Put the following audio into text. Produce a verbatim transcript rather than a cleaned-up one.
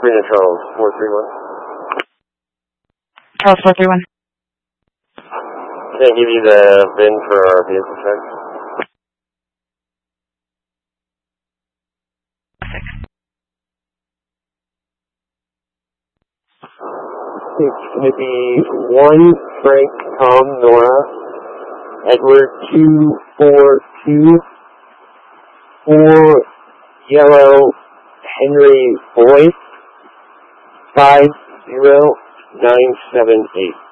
Sabrina Charles, four three one. Charles, four three one. Can I give you the V I N for our vehicle check? It's going to be one Frank Tom Nora, Edward two four two, four Yellow Henry Boyd, five zero nine seven eight.